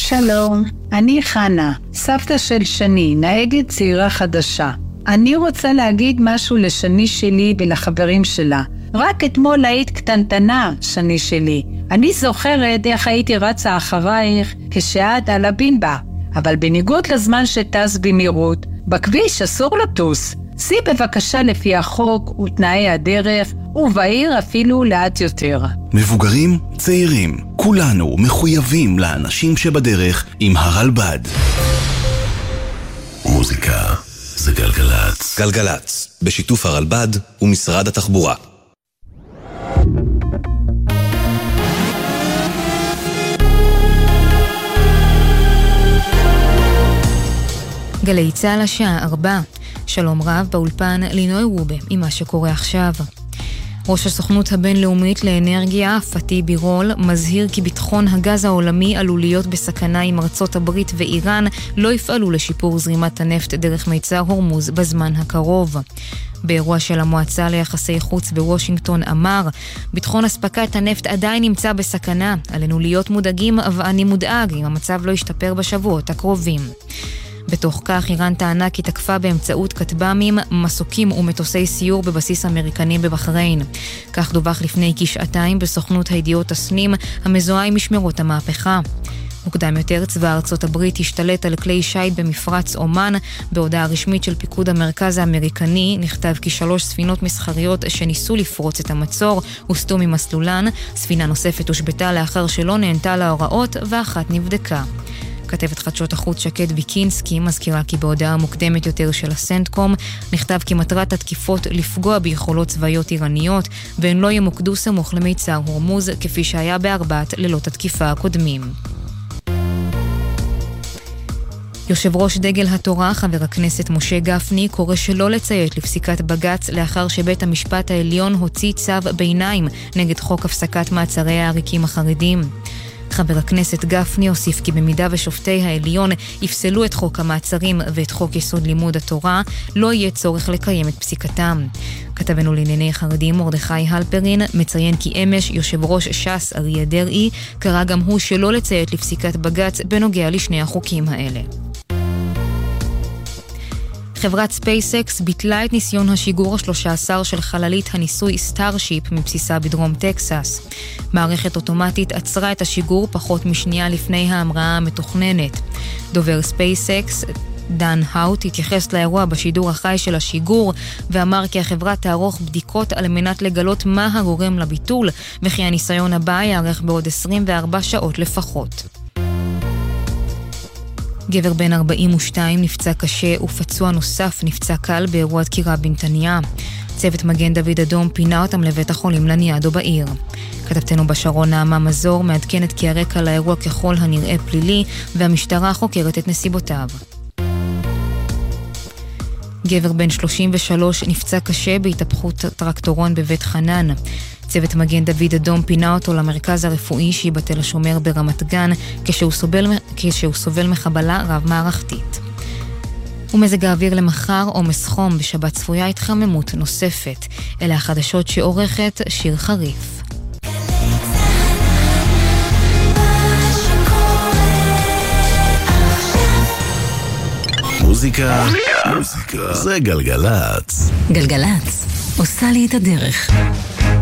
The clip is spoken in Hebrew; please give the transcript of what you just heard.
שלום, אני חנה, סבתא של שני, נהגת צעירה חדשה. אני רוצה להגיד משהו לשני שלי ולחברים שלה. רק אתמול היית קטנטנה, שני שלי. אני זוכרת איך הייתי רצה אחרייך כשאת על הבינבה. אבל בניגוד לזמן שטס במהירות, בכביש אסור לטוס. סי בבקשה לפי החוק ותנאי הדרך, ובעיר אפילו לאט יותר. מבוגרים, צעירים, כולנו מחויבים לאנשים שבדרך עם הרלב"ד. מוזיקה זה גלגלץ. גלגלץ, בשיתוף הרלב"ד ומשרד התחבורה. גלי צהל השעה 4. שלום רב באולפן לינוי רובה עם מה שקורה עכשיו. ראש הסוכנות הבינלאומית לאנרגיה, פתי בירול, מזהיר כי ביטחון הגז העולמי עלול להיות בסכנה עם ארצות הברית ואיראן לא יפעלו לשיפור זרימת הנפט דרך מיצר הורמוז בזמן הקרוב. באירוע של המועצה ליחסי חוץ בוושינגטון אמר, ביטחון הספקת הנפט עדיין נמצא בסכנה, עלינו להיות מודאגים, אבל אני מודאג אם המצב לא ישתפר בשבועות הקרובים. בתוך כך איראן טענה כי תקפה באמצעות כטב"מים, מסוקים ומטוסי סיור בבסיס אמריקני בבחריין. כך דווח לפני כשעתיים בסוכנות הידיעות תסנים המזוהה עם משמרות המהפכה. מוקדם יותר צבא ארצות הברית השתלט על כלי שייט במפרץ אומן. בהודעה רשמית של פיקוד המרכז האמריקני נכתב כי 3 ספינות מסחריות שניסו לפרוץ את המצור הוסטו ממסלולן. ספינה נוספת הושבתה לאחר שלא נענתה להוראות ואחת נבדקה. כתבת חדשות החוץ שקד ויקינסקי מזכירה כי בהודעה מוקדמת יותר של הסנטקום נכתב כי מטרת התקיפות לפגוע ביכולות צבאיות איראניות והן לא ימוקדו סמוך למיצר הורמוז כפי שהיה בארבעת לילות התקיפה הקודמים. יושב ראש דגל התורה, חבר הכנסת משה גפני, קורא שלא לציית לפסיקת בג"ץ לאחר שבית המשפט העליון הוציא צו ביניים נגד חוק הפסקת מעצרי העריקים החרדים. חבר הכנסת גפני הוסיף כי במידה ושופטי העליון יפסלו את חוק המעצרים ואת חוק יסוד לימוד התורה, לא יהיה צורך לקיים את פסיקתם. כתבנו לענייני חרדים מרדכי הלפרין מציין כי אמש יושב ראש ש"ס אריה דרעי קרא גם הוא שלא לציית לפסיקת בג"ץ בנוגע לשני החוקים האלה. חברת ספייסקס ביטלה את ניסיון השיגור ה-13 של חללית הניסוי סטארשיפ מבסיסה בדרום טקסס. מערכת אוטומטית עצרה את השיגור פחות משנייה לפני ההמראה המתוכננת. דובר ספייסקס, דן האוט, התייחס לאירוע בשידור החי של השיגור ואמר כי החברה תערוך בדיקות על מנת לגלות מה הגורם לביטול וכי הניסיון הבא יערך בעוד 24 שעות לפחות. גבר בן 42 נפצע קשה ופצוע נוסף נפצע קל באירוע דקירה בנתניה. צוות מגן דוד אדום פינה אותם לבית החולים לניאדו בעיר. כתבתנו בשרון נעמה מזור מעדכנת כי הרקע לאירוע ככל הנראה פלילי והמשטרה חוקרת את נסיבותיו. גבר בן 33 נפצע קשה בהתהפכות טרקטורון בבית חנן. צוות מגן דוד אדום פינה אותו למרכז הרפואי שהיא בתל השומר ברמת גן כשהוא סובל מחבלה רב מערכתית. ומזג האוויר למחר עומס חום, בשבת צפויה התחממות נוספת. אלה החדשות שעורכת שיר חריף. מוזיקה זה גלגלץ. גלגלץ עושה לי את הדרך.